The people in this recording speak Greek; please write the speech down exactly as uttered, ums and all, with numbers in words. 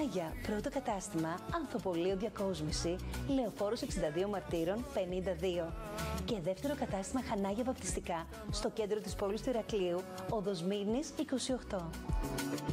Χανάγια, πρώτο κατάστημα, Ανθοπολείο Διακόσμηση, Λεωφόρος εξήντα δύο Μαρτύρων πενήντα δύο. Και δεύτερο κατάστημα Χανάγια Βαπτιστικά, στο κέντρο της πόλης του Ηρακλείου, Οδός Μύρνης είκοσι οκτώ.